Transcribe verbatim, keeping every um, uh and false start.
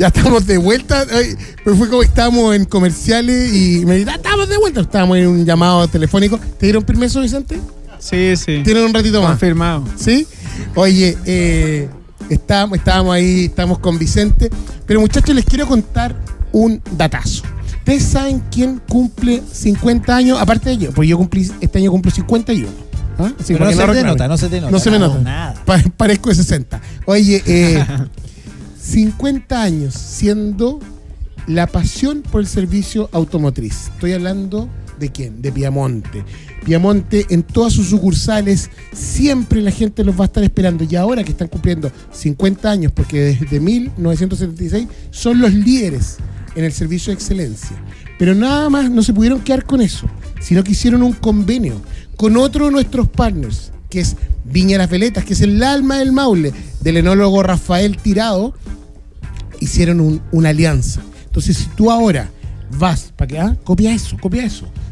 Ya estamos de vuelta. Ay, pues fue como que estábamos en comerciales y me dijeron, estamos de vuelta. Estábamos en un llamado telefónico. ¿Te dieron permiso, Vicente? Sí, sí. ¿Tienen un ratito más? Confirmado. ¿Sí? Oye, eh, estábamos, estábamos ahí, estamos con Vicente. Pero muchachos, les quiero contar un datazo. ¿Ustedes saben quién cumple cincuenta años? Aparte de yo, porque yo cumplí, este año cumplo cincuenta y uno. ¿Ah? Sí, Pero no se no te reclame. nota, no se te nota. No se me nota. Nada. Pa- parezco de sesenta. Oye, eh, cincuenta años siendo la pasión por el servicio automotriz. Estoy hablando de quién? De Piamonte. Piamonte en todas sus sucursales, siempre la gente los va a estar esperando. Y ahora que están cumpliendo cincuenta años, porque desde mil novecientos setenta y seis son los líderes en el servicio de excelencia. Pero nada más no se pudieron quedar con eso, sino que hicieron un convenio con otro de nuestros partners, que es Viña Las Veletas, que es el alma del Maule, del enólogo Rafael Tirado. Hicieron un, una alianza. Entonces, si tú ahora vas, ¿para qué? Ah, copia eso, copia eso.